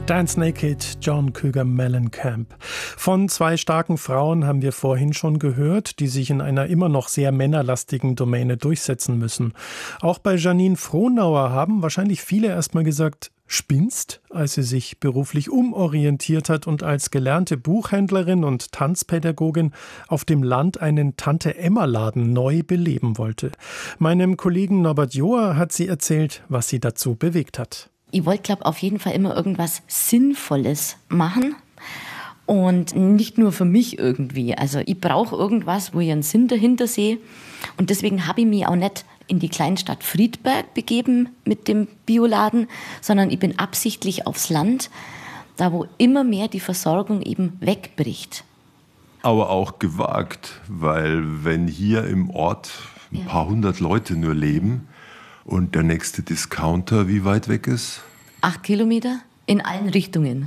Dance Naked, John Cougar Mellencamp. Von zwei starken Frauen haben wir vorhin schon gehört, die sich in einer immer noch sehr männerlastigen Domäne durchsetzen müssen. Auch bei Janine Frohnauer haben wahrscheinlich viele erstmal gesagt, spinnst, als sie sich beruflich umorientiert hat und als gelernte Buchhändlerin und Tanzpädagogin auf dem Land einen Tante-Emma-Laden neu beleben wollte. Meinem Kollegen Norbert Joa hat sie erzählt, was sie dazu bewegt hat. Ich wollte, glaube auf jeden Fall immer irgendwas Sinnvolles machen und nicht nur für mich irgendwie. Also ich brauche irgendwas, wo ich einen Sinn dahinter sehe, und deswegen habe ich mich auch nicht in die Kleinstadt Friedberg begeben mit dem Bioladen, sondern ich bin absichtlich aufs Land, da wo immer mehr die Versorgung eben wegbricht. Aber auch gewagt, weil wenn hier im Ort ein paar hundert Leute nur leben und der nächste Discounter wie weit weg ist? 8 Kilometer in allen Richtungen.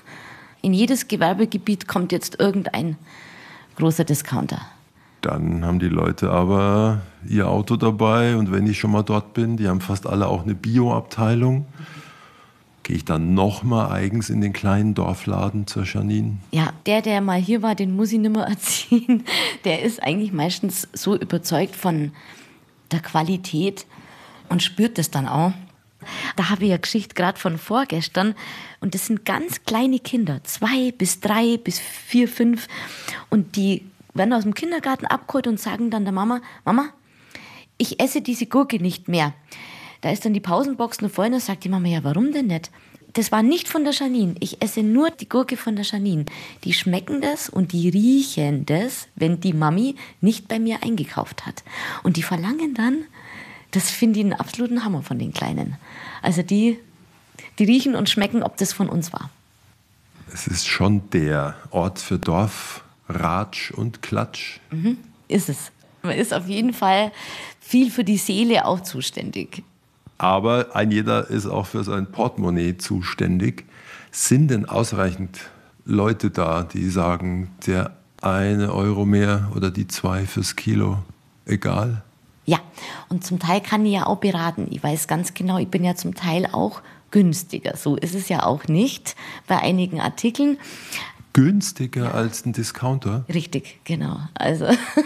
In jedes Gewerbegebiet kommt jetzt irgendein großer Discounter. Dann haben die Leute aber ihr Auto dabei, und wenn ich schon mal dort bin, die haben fast alle auch eine Bio-Abteilung. Gehe ich dann nochmal eigens in den kleinen Dorfladen zur Janine? Ja, der mal hier war, den muss ich nicht mehr erziehen. Der ist eigentlich meistens so überzeugt von der Qualität und spürt das dann auch. Da habe ich eine Geschichte gerade von vorgestern, und das sind ganz kleine Kinder, 2 bis 3 bis 4, 5, und die werden aus dem Kindergarten abgeholt und sagen dann der Mama, Mama, ich esse diese Gurke nicht mehr. Da ist dann die Pausenbox noch vorne, und sagt die Mama, ja, warum denn nicht? Das war nicht von der Janine, ich esse nur die Gurke von der Janine. Die schmecken das und die riechen das, wenn die Mami nicht bei mir eingekauft hat. Und die verlangen dann, das finde ich einen absoluten Hammer von den Kleinen. Also die riechen und schmecken, ob das von uns war. Es ist schon der Ort für Dorf, Ratsch und Klatsch. Ist es. Man ist auf jeden Fall viel für die Seele auch zuständig. Aber ein jeder ist auch für sein Portemonnaie zuständig. Sind denn ausreichend Leute da, die sagen, der 1 Euro mehr oder die 2 fürs Kilo, egal? Ja, und zum Teil kann ich ja auch beraten. Ich weiß ganz genau, ich bin ja zum Teil auch günstiger. So ist es ja auch nicht bei einigen Artikeln. Günstiger als ein Discounter? Richtig, genau. Also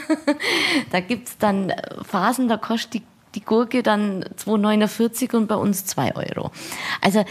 da gibt es dann Phasen, da kostet die Gurke dann 2,49 und bei uns 2 Euro. Also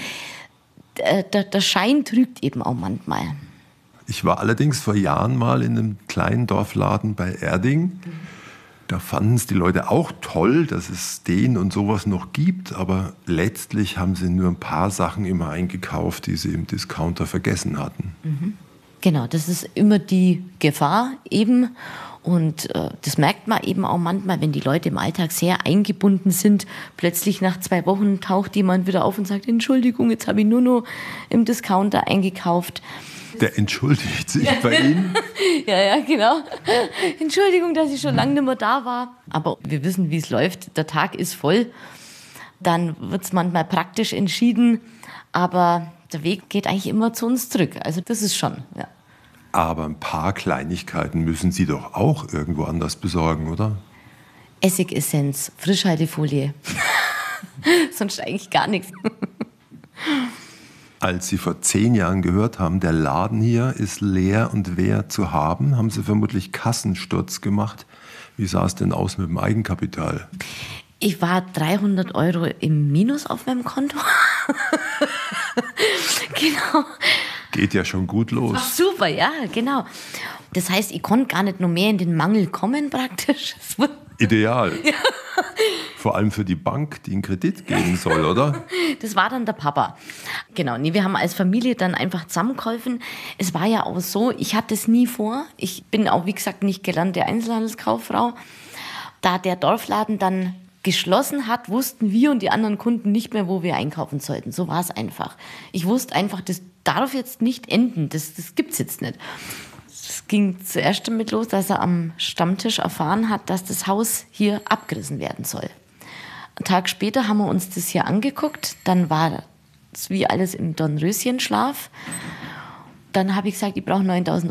der Schein trügt eben auch manchmal. Ich war allerdings vor Jahren mal in einem kleinen Dorfladen bei Erding. Da fanden es die Leute auch toll, dass es den und sowas noch gibt, aber letztlich haben sie nur ein paar Sachen immer eingekauft, die sie im Discounter vergessen hatten. Genau, das ist immer die Gefahr eben, und das merkt man eben auch manchmal, wenn die Leute im Alltag sehr eingebunden sind. Plötzlich nach 2 Wochen taucht jemand wieder auf und sagt, Entschuldigung, jetzt habe ich nur noch im Discounter eingekauft. Der entschuldigt sich bei Ihnen? Ja, genau. Entschuldigung, dass ich schon lange nicht mehr da war. Aber wir wissen, wie es läuft. Der Tag ist voll. Dann wird es manchmal praktisch entschieden. Aber der Weg geht eigentlich immer zu uns zurück. Also das ist schon, ja. Aber ein paar Kleinigkeiten müssen Sie doch auch irgendwo anders besorgen, oder? Essigessenz, Frischhaltefolie. Sonst eigentlich gar nichts. Als Sie vor 10 Jahren gehört haben, der Laden hier ist leer und wer zu haben, haben Sie vermutlich Kassensturz gemacht. Wie sah es denn aus mit dem Eigenkapital? Ich war 300 Euro im Minus auf meinem Konto. Genau. Geht ja schon gut los. Ach, super, ja, genau. Das heißt, ich konnte gar nicht noch mehr in den Mangel kommen praktisch. Ideal. Ja. Vor allem für die Bank, die einen Kredit geben soll, oder? Das war dann der Papa. Genau, nee, wir haben als Familie dann einfach zusammengeholfen. Es war ja auch so, ich hatte es nie vor. Ich bin auch, wie gesagt, nicht gelernte Einzelhandelskauffrau. Da der Dorfladen dann geschlossen hat, wussten wir und die anderen Kunden nicht mehr, wo wir einkaufen sollten. So war es einfach. Ich wusste einfach, das darf jetzt nicht enden. Das gibt's jetzt nicht. Es ging zuerst damit los, dass er am Stammtisch erfahren hat, dass das Haus hier abgerissen werden soll. Einen Tag später haben wir uns das hier angeguckt. Dann war es wie alles im Dornröschenschlaf. Dann habe ich gesagt, ich brauche 9.000